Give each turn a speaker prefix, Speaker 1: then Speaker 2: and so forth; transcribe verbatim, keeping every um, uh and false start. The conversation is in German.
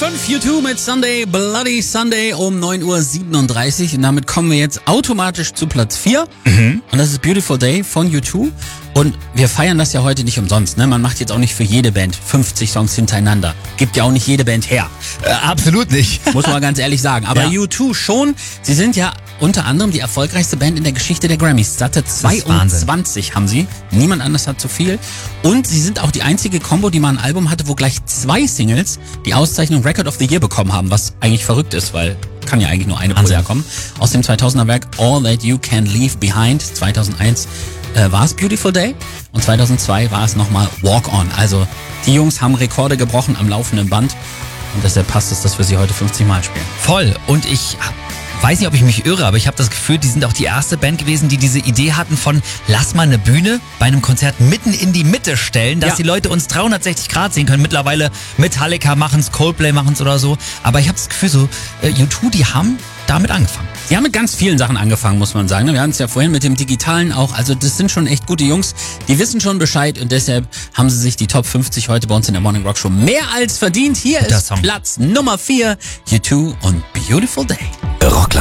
Speaker 1: fünf, U zwei mit Sunday, Bloody Sunday um neun Uhr siebenunddreißig. Und damit kommen wir jetzt automatisch zu Platz vier. Mhm. Und das ist Beautiful Day von U zwei. Und wir feiern das ja heute nicht umsonst, ne? Man macht jetzt auch nicht für jede Band fünfzig Songs hintereinander. Gibt ja auch nicht jede Band her.
Speaker 2: Äh, absolut nicht.
Speaker 1: Muss man ganz ehrlich sagen. Aber ja. U zwei schon. Sie sind ja unter anderem die erfolgreichste Band in der Geschichte der Grammys. Satte zweiundzwanzig haben sie. Niemand anders hat so viel. Und sie sind auch die einzige Combo, die mal ein Album hatte, wo gleich zwei Singles die Auszeichnung Record of the Year bekommen haben, was eigentlich verrückt ist, weil kann ja eigentlich nur eine pro Jahr kommen. Aus dem zweitausender Werk All That You Can Leave Behind. zweitausendeins äh, war es Beautiful Day und zweitausendzwei war es nochmal Walk On. Also die Jungs haben Rekorde gebrochen am laufenden Band und deshalb passt es, dass wir sie heute fünfzig Mal spielen.
Speaker 2: Voll. Und ich weiß nicht, ob ich mich irre, aber ich habe das Gefühl, die sind auch die erste Band gewesen, die diese Idee hatten von lass mal eine Bühne bei einem Konzert mitten in die Mitte stellen, dass ja. die Leute uns dreihundertsechzig Grad sehen können. Mittlerweile Metallica machen's, Coldplay machen's oder so. Aber ich habe das Gefühl so, äh, U zwei, die haben damit angefangen.
Speaker 1: Die haben mit ganz vielen Sachen angefangen, muss man sagen. Wir hatten es ja vorhin mit dem Digitalen auch. Also das sind schon echt gute Jungs. Die wissen schon Bescheid und deshalb haben sie sich die Top fünfzig heute bei uns in der Morning Rock Show mehr als verdient. Hier
Speaker 2: Guter
Speaker 1: ist
Speaker 2: Song.
Speaker 1: Platz Nummer vier, U zwei und Beautiful Day.